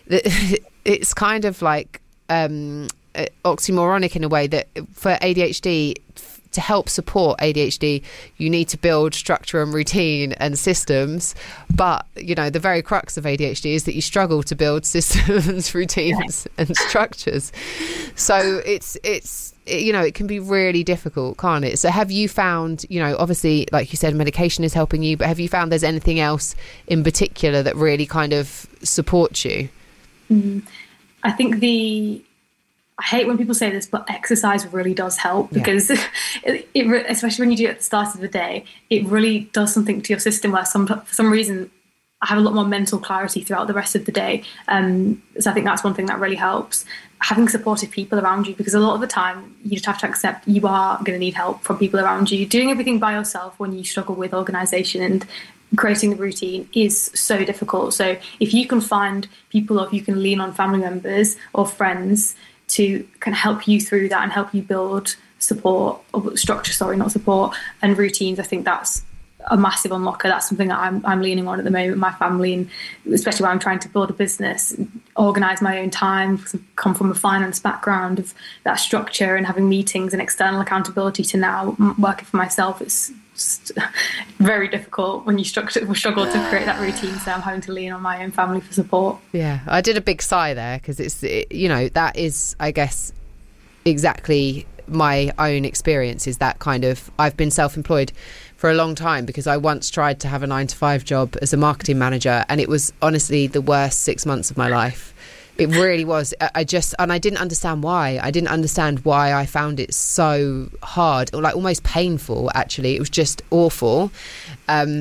Speaker 3: it's kind of like um, oxymoronic in a way that for A D H D, to help support A D H D, you need to build structure and routine and systems. But, you know, the very crux of A D H D is that you struggle to build systems, routines and structures. So it's, it's, you know, it can be really difficult, can't it? So have you found, you know, obviously, like you said, medication is helping you, but have you found there's anything else in particular that really kind of supports you?
Speaker 4: Mm-hmm. I think the, I hate when people say this, but exercise really does help, because yeah. it, it, especially when you do it at the start of the day, it really does something to your system where some, for some reason I have a lot more mental clarity throughout the rest of the day. Um, so I think that's one thing that really helps. Having supportive people around you, because a lot of the time you just have to accept you are going to need help from people around you. Doing everything by yourself when you struggle with organisation and creating the routine is so difficult. So if you can find people, or if you can lean on family members or friends to kind of help you through that and help you build support, or structure, sorry, not support, and routines, I think that's a massive unlocker. That's something that I'm, I'm leaning on at the moment, my family, and especially when I'm trying to build a business, organise my own time, come from a finance background of that structure and having meetings and external accountability, to now working for myself. It's just very difficult when you structure, struggle to create that routine, so I'm having to lean on my own family for support.
Speaker 3: Yeah, I did a big sigh there, because it's, it, you know, that is, I guess, exactly my own experience, is that kind of, I've been self-employed for a long time, because I once tried to have a nine to five job as a marketing manager, and it was honestly the worst six months of my life. It really was. I just, and I didn't understand why. I didn't understand why I found it so hard, or like almost painful, actually. It was just awful. Um,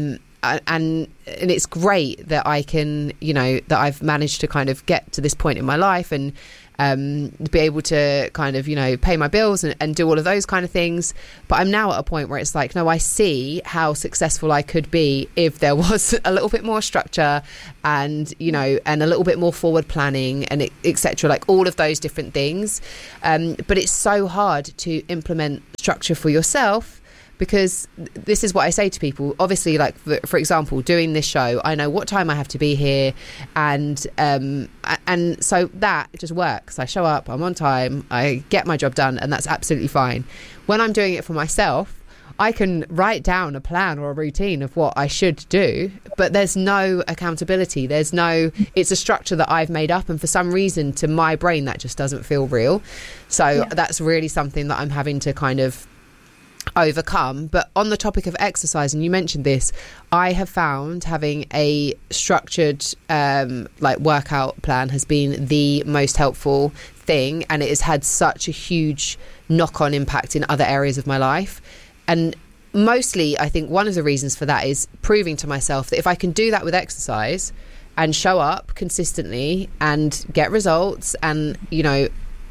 Speaker 3: and and it's great that I can, you know, that I've managed to kind of get to this point in my life and um, be able to kind of, you know, pay my bills and, and do all of those kind of things. But I'm now at a point where it's like, no, I see how successful I could be if there was a little bit more structure and, you know, and a little bit more forward planning and et cetera, like all of those different things. Um, but it's so hard to implement structure for yourself, because this is what I say to people. Obviously, like, for, for example, doing this show, I know what time I have to be here. And um, and so that just works. I show up, I'm on time, I get my job done, and that's absolutely fine. When I'm doing it for myself, I can write down a plan or a routine of what I should do, but there's no accountability. There's no, it's a structure that I've made up. And for some reason, to my brain, that just doesn't feel real. So yeah. That's really something that I'm having to kind of overcome. But on the topic of exercise, and you mentioned this, I have found having a structured um like workout plan has been the most helpful thing, and it has had such a huge knock-on impact in other areas of my life. And mostly I think one of the reasons for that is proving to myself that if I can do that with exercise and show up consistently and get results and, you know,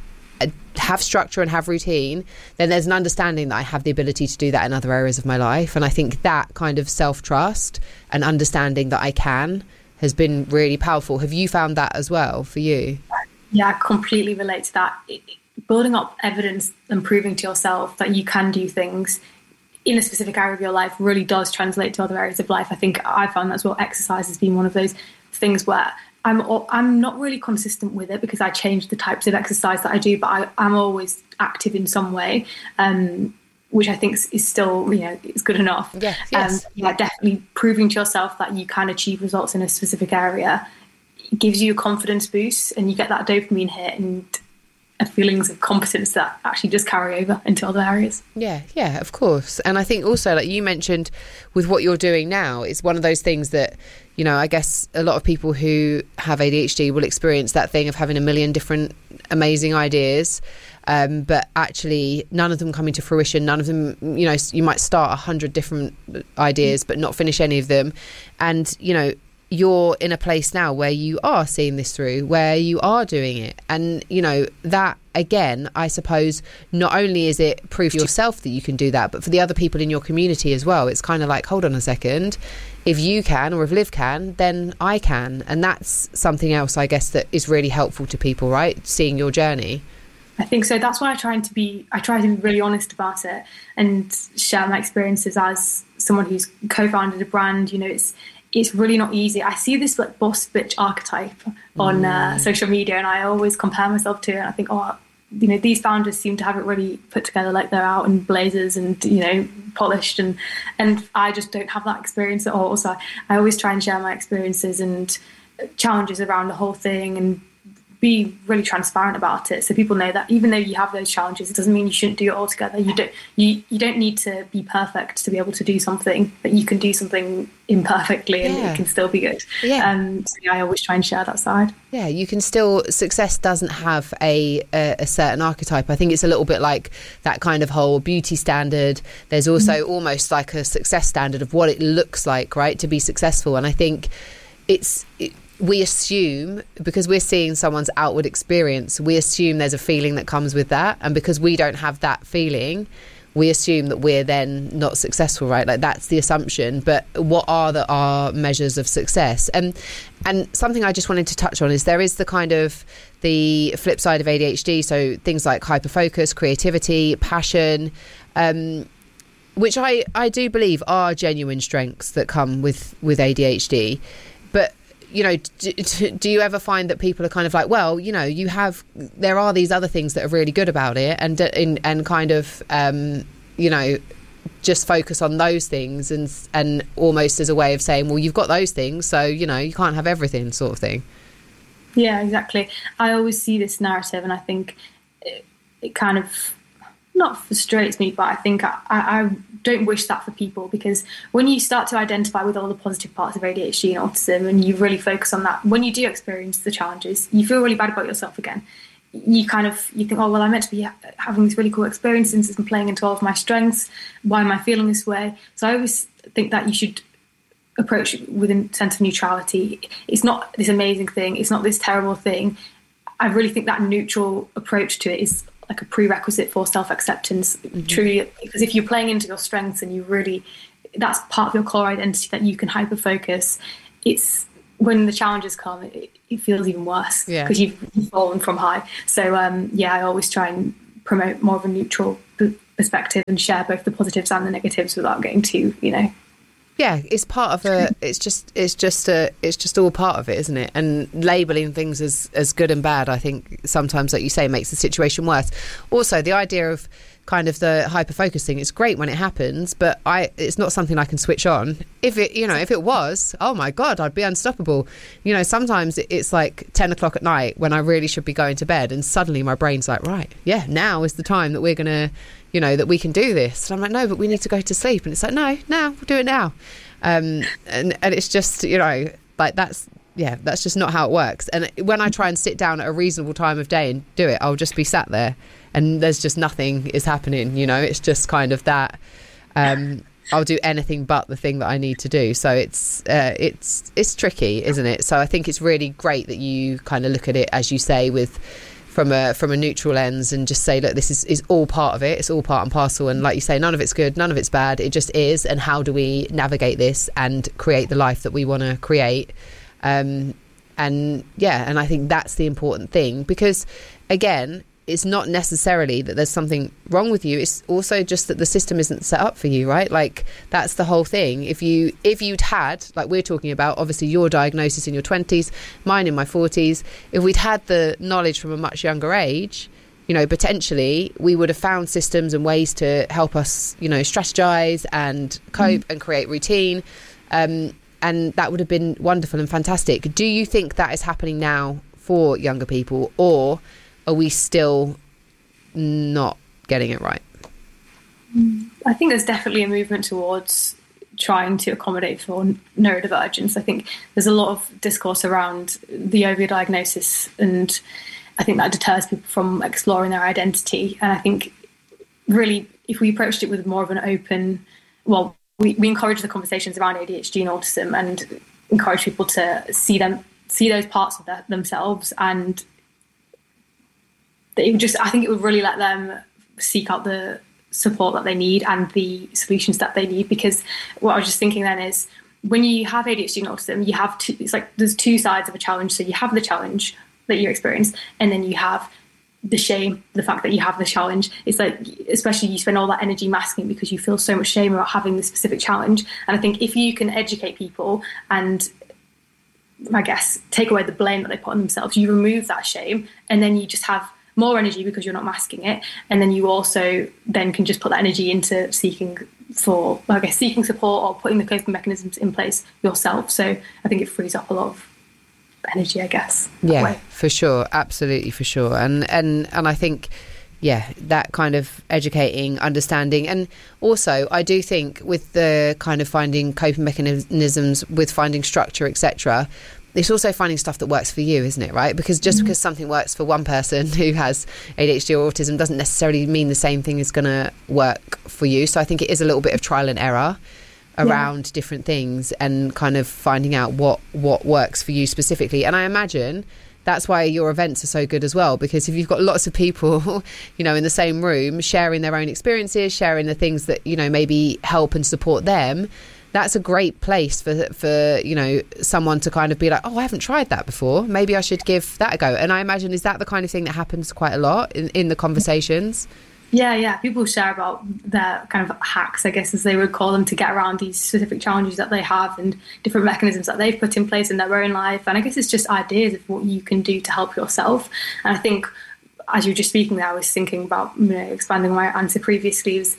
Speaker 3: have structure and have routine, then there's an understanding that I have the ability to do that in other areas of my life. And I think that kind of self-trust and understanding that I can has been really powerful. Have you found that as well for you?
Speaker 4: Yeah, I completely relate to that. It, building up evidence and proving to yourself that you can do things in a specific area of your life really does translate to other areas of life. I think I found that's what exercise has been one of those things where I'm I'm not really consistent with it because I change the types of exercise that I do, but I, I'm always active in some way, um, which I think is still, you know, is good enough.
Speaker 3: Yeah, yes.
Speaker 4: Um, yeah, definitely proving to yourself that you can achieve results in a specific area gives you a confidence boost, and you get that dopamine hit and feelings of competence that actually just carry over into other areas.
Speaker 3: Yeah, yeah, of course. And I think also, like you mentioned, with what you're doing now, it's one of those things that, you know, I guess a lot of people who have A D H D will experience that thing of having a million different amazing ideas, um, but actually none of them coming to fruition. None of them, you know, you might start a hundred different ideas but not finish any of them. And, you know, you're in a place now where you are seeing this through, where you are doing it. And, you know, that, again, I suppose, not only is it proof to yourself that you can do that, but for the other people in your community as well. It's kind of like, hold on a second, if you can, or if Liv can, then I can. And that's something else, I guess, that is really helpful to people, right? Seeing your journey.
Speaker 4: I think so. That's why I try to be, I try to be really honest about it and share my experiences as someone who's co-founded a brand. You know, it's, it's really not easy. I see this like boss bitch archetype on mm. uh, social media, and I always compare myself to it. And I think, oh, you know, these founders seem to have it really put together, like they're out in blazers and, you know, polished, and and I just don't have that experience at all. So I always try and share my experiences and challenges around the whole thing and be really transparent about it, so people know that even though you have those challenges, it doesn't mean you shouldn't do it all together. You don't you, you don't need to be perfect to be able to do something, but you can do something imperfectly and
Speaker 3: yeah.
Speaker 4: it can still be good.
Speaker 3: Yeah.
Speaker 4: Um, so yeah, I always try and share that side.
Speaker 3: Yeah, you can still, success doesn't have a, a a certain archetype. I think it's a little bit like that kind of whole beauty standard. There's also mm-hmm. almost like a success standard of what it looks like, right, to be successful. And I think it's it, we assume, because we're seeing someone's outward experience, we assume there's a feeling that comes with that. And because we don't have that feeling, we assume that we're then not successful, right? Like that's the assumption. But what are the our measures of success? And and something I just wanted to touch on is there is the kind of the flip side of A D H D. So things like hyperfocus, creativity, passion, um, which I, I do believe are genuine strengths that come with, with A D H D. But you know, do, do you ever find that people are kind of like, well, you know, you have, there are these other things that are really good about it, and and, and kind of, um, you know, just focus on those things, and and almost as a way of saying, well, you've got those things, so, you know, you can't have everything, sort of thing.
Speaker 4: Yeah, exactly. I always see this narrative, and I think it, it kind of not frustrates me, but I think I, I don't wish that for people, because when you start to identify with all the positive parts of A D H D and autism, and you really focus on that, when you do experience the challenges, you feel really bad about yourself again. You kind of, you think, oh, well, I'm meant to be having these really cool experiences and playing into all of my strengths. Why am I feeling this way? So I always think that you should approach it with a sense of neutrality. It's not this amazing thing. It's not this terrible thing. I really think that neutral approach to it is like a prerequisite for self-acceptance, mm-hmm. truly, because if you're playing into your strengths and you really, that's part of your core identity that you can hyper-focus, it's when the challenges come, it, it feels even worse because yeah. you've, you've fallen from high. So um, yeah, I always try and promote more of a neutral p- perspective and share both the positives and the negatives without getting too, you know.
Speaker 3: Yeah, it's part of a. It's just. It's just a. It's just all part of it, isn't it? And labelling things as as good and bad, I think sometimes, like you say, makes the situation worse. Also, the idea of kind of the hyper focusing, it's great when it happens, but I. It's not something I can switch on. If it, you know, if it was, oh my God, I'd be unstoppable. You know, sometimes it's like ten o'clock at night when I really should be going to bed, and suddenly my brain's like, right, yeah, now is the time that we're gonna. You know, that we can do this. And I'm like, no, but we need to go to sleep. And it's like, no, no, we'll do it now. Um, and, and it's just, you know, like that's, yeah, that's just not how it works. And when I try and sit down at a reasonable time of day and do it, I'll just be sat there and there's just nothing is happening. You know, it's just kind of that, um, I'll do anything but the thing that I need to do. So it's, uh, it's, it's tricky, isn't it? So I think it's really great that you kind of look at it, as you say, with, from a from a neutral lens and just say, look, this is, is all part of it. It's all part and parcel. And like you say, none of it's good, none of it's bad. It just is. And how do we navigate this and create the life that we want to create? Um, and yeah, and I think that's the important thing, because again, it's not necessarily that there's something wrong with you. It's also just that the system isn't set up for you, right? Like that's the whole thing. If you if you'd had, like we're talking about, obviously your diagnosis in your twenties, mine in my forties, if we'd had the knowledge from a much younger age, you know, potentially we would have found systems and ways to help us, you know, strategize and cope mm. and create routine. Um, and that would have been wonderful and fantastic. Do you think that is happening now for younger people, or are we still not getting it right?
Speaker 4: I think there's definitely a movement towards trying to accommodate for neurodivergence. I think there's a lot of discourse around the overdiagnosis, and I think that deters people from exploring their identity. And I think really, if we approached it with more of an open, well, we, we encourage the conversations around A D H D and autism and encourage people to see them, see those parts of their, themselves, and it would just, I think it would really let them seek out the support that they need and the solutions that they need. Because what I was just thinking then is, when you have A D H D and autism, you have two, it's like there's two sides of a challenge. So you have the challenge that you experience, and then you have the shame, the fact that you have the challenge. It's like, especially you spend all that energy masking because you feel so much shame about having the specific challenge. And I think if you can educate people and, I guess, take away the blame that they put on themselves, you remove that shame, and then you just have more energy because you're not masking it. And then you also then can just put that energy into seeking for, I guess, seeking support or putting the coping mechanisms in place yourself. So I think it frees up a lot of energy, I guess.
Speaker 3: Yeah,
Speaker 4: way.
Speaker 3: for sure. Absolutely, for sure. And, and, and I think, yeah, that kind of educating, understanding. And also, I do think with the kind of finding coping mechanisms, with finding structure, et cetera, it's also finding stuff that works for you, isn't it, right? Because just mm-hmm. because something works for one person who has A D H D or autism doesn't necessarily mean the same thing is going to work for you. So I think it is a little bit of trial and error around yeah. different things and kind of finding out what, what works for you specifically. And I imagine that's why your events are so good as well, because if you've got lots of people, you know, in the same room sharing their own experiences, sharing the things that, you know, maybe help and support them, that's a great place for, for, you know, someone to kind of be like, oh, I haven't tried that before. Maybe I should give that a go. And I imagine, is that the kind of thing that happens quite a lot in, in the conversations?
Speaker 4: Yeah, yeah. People share about their kind of hacks, I guess, as they would call them, to get around these specific challenges that they have and different mechanisms that they've put in place in their own life. And I guess it's just ideas of what you can do to help yourself. And I think, as you were just speaking there, I was thinking about, you know, expanding my answer previously, was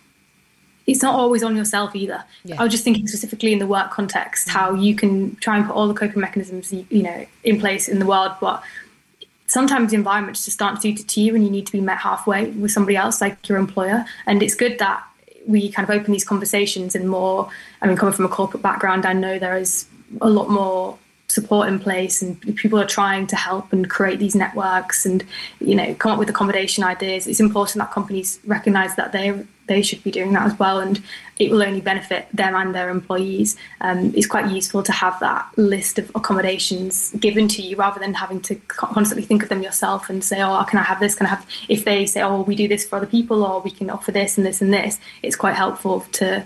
Speaker 4: it's not always on yourself either. Yeah. I was just thinking specifically in the work context, how you can try and put all the coping mechanisms, you know, in place in the world, but sometimes the environments just aren't suited to you and you need to be met halfway with somebody else, like your employer. And it's good that we kind of open these conversations and more, I mean, coming from a corporate background, I know there is a lot more support in place and people are trying to help and create these networks and, you know, come up with accommodation ideas, it's important that companies recognise that they they should be doing that as well, and it will only benefit them and their employees. Um, it's quite useful to have that list of accommodations given to you rather than having to constantly think of them yourself and say, oh, can I have this? Can I have, if they say, oh, we do this for other people, or we can offer this and this and this, it's quite helpful to,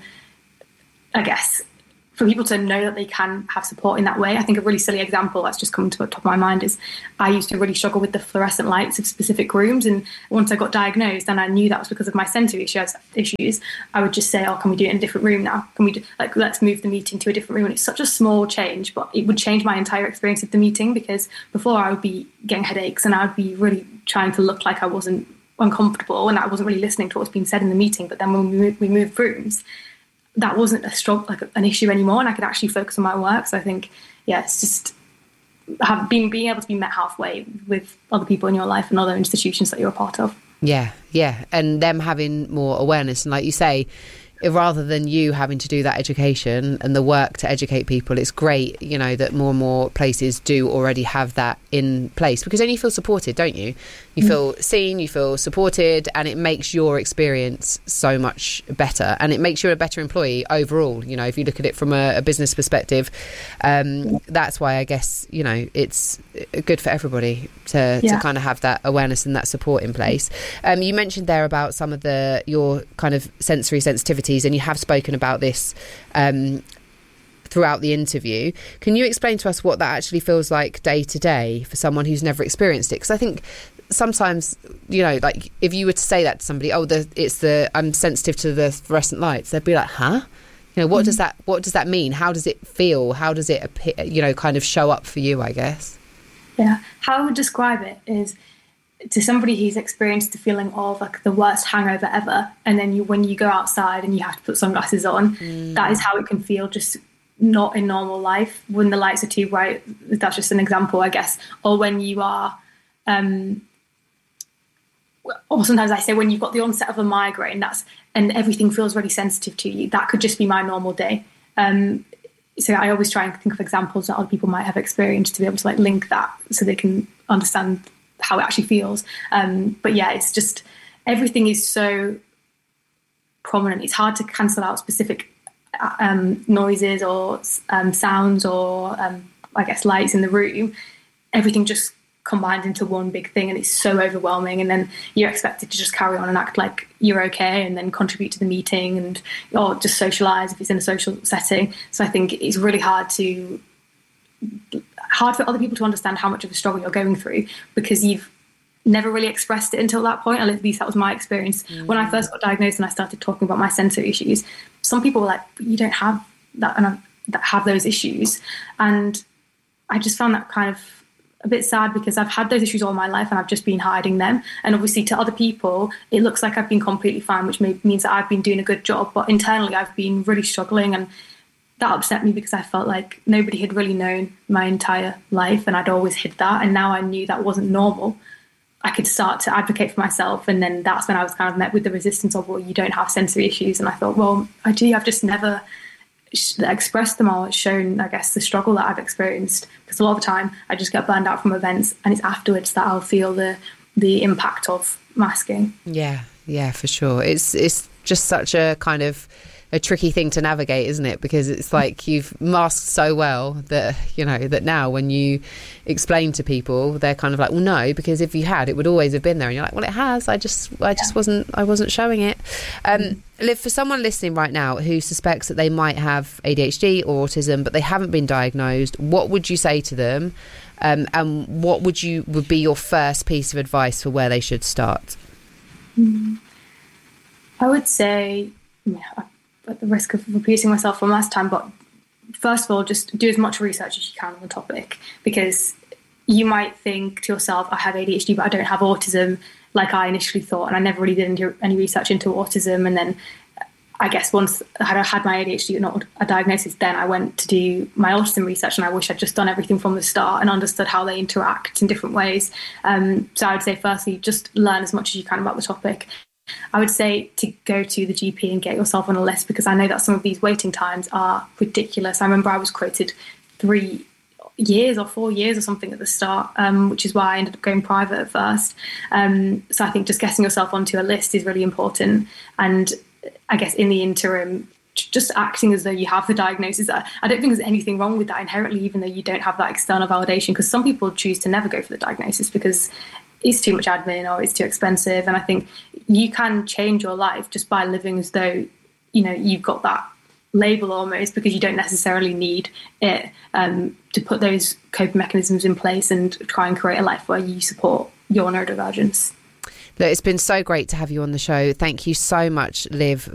Speaker 4: I guess, for people to know that they can have support in that way. I think a really silly example that's just come to the top of my mind is I used to really struggle with the fluorescent lights of specific rooms. And once I got diagnosed and I knew that was because of my sensory issues, I would just say, oh, can we do it in a different room now? Can we do, like, let's move the meeting to a different room? And it's such a small change, but it would change my entire experience of the meeting, because before I would be getting headaches and I would be really trying to look like I wasn't uncomfortable and I wasn't really listening to what was being said in the meeting. But then when we moved, we moved rooms, that wasn't a struggle, like an issue anymore, and I could actually focus on my work. So I think, yeah, it's just have, being being able to be met halfway with other people in your life and other institutions that you're a part of.
Speaker 3: Yeah, yeah, and them having more awareness, and like you say, rather than you having to do that education and the work to educate people, it's great, you know, that more and more places do already have that in place, because then you feel supported, don't you? You mm. feel seen, you feel supported, and it makes your experience so much better, and it makes you a better employee overall. You know, if you look at it from a, a business perspective, um, yeah. that's why I guess, you know, it's good for everybody to, yeah. to kind of have that awareness and that support in place. Um, you mentioned there about some of the your kind of sensory sensitivities, and you have spoken about this um, throughout the interview. Can you explain to us what that actually feels like day to day for someone who's never experienced it? Because I think sometimes, you know, like if you were to say that to somebody, oh, the, it's the I'm sensitive to the fluorescent lights, they'd be like, huh? You know, what mm-hmm. does that what does that mean? How does it feel? How does it appear, you know, kind of show up for you, I guess?
Speaker 4: Yeah, how I would describe it is, to somebody who's experienced the feeling of like the worst hangover ever, and then you when you go outside and you have to put sunglasses on, mm. that is how it can feel, just not in normal life when the lights are too bright. That's just an example, I guess. Or when you are um or sometimes I say when you've got the onset of a migraine, that's and everything feels really sensitive to you, that could just be my normal day. Um so I always try and think of examples that other people might have experienced to be able to like link that so they can understand how it actually feels. Um, but yeah, it's just everything is so prominent. It's hard to cancel out specific um, noises or um, sounds or um, I guess lights in the room. Everything just combined into one big thing, and it's so overwhelming. And then you're expected to just carry on and act like you're okay, and then contribute to the meeting and or just socialise if it's in a social setting. So I think it's really hard to hard for other people to understand how much of a struggle you're going through, because you've never really expressed it until that point. At least that was my experience. Mm. When I first got diagnosed and I started talking about my sensory issues, some people were like, you don't have that, and I, that have those issues. And I just found that kind of a bit sad, because I've had those issues all my life and I've just been hiding them. And obviously to other people, it looks like I've been completely fine, which may, means that I've been doing a good job. But internally, I've been really struggling, and that upset me because I felt like nobody had really known my entire life, and I'd always hid that. And now I knew that wasn't normal. I could start to advocate for myself. And then that's when I was kind of met with the resistance of, well, you don't have sensory issues. And I thought, well, I do. I've just never expressed them or shown, I guess, the struggle that I've experienced. Because a lot of the time I just get burned out from events, and it's afterwards that I'll feel the the impact of masking.
Speaker 3: Yeah, yeah, for sure. It's it's just such a kind of a tricky thing to navigate, isn't it? Because it's like you've masked so well that, you know, that now when you explain to people, they're kind of like, well, no, because if you had, it would always have been there. And you're like, well, it has. I just, I just yeah. wasn't, I wasn't showing it. Um, mm. Liv, for someone listening right now who suspects that they might have A D H D or autism, but they haven't been diagnosed, what would you say to them? Um, and what would you would be your first piece of advice for where they should start?
Speaker 4: Mm. I would say, yeah, at the risk of repeating myself from last time, but first of all, just do as much research as you can on the topic, because you might think to yourself, I have A D H D, but I don't have autism, like I initially thought, and I never really did any research into autism. And then I guess once I had had my A D H D, not a diagnosis, then I went to do my autism research, and I wish I'd just done everything from the start and understood how they interact in different ways. Um, so I would say, firstly, just learn as much as you can about the topic. I would say to go to the G P and get yourself on a list, because I know that some of these waiting times are ridiculous. I remember I was quoted three years or four years or something at the start, um, which is why I ended up going private at first. Um, so I think just getting yourself onto a list is really important. And I guess in the interim, just acting as though you have the diagnosis. I don't think there's anything wrong with that inherently, even though you don't have that external validation, because some people choose to never go for the diagnosis because it's too much admin or it's too expensive. And I think you can change your life just by living as though, you know, you've got that label almost, because you don't necessarily need it um, to put those coping mechanisms in place and try and create a life where you support your neurodivergence.
Speaker 3: Look, it's been so great to have you on the show. Thank you so much, Liv,